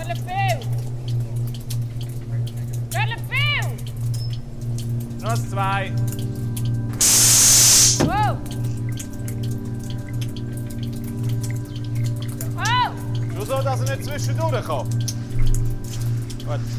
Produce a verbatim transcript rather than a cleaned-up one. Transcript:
Gell viel! Gell viel! Noch zwei. Wow! Oh! Nur so, dass er nicht zwischendurch kommt. Gut.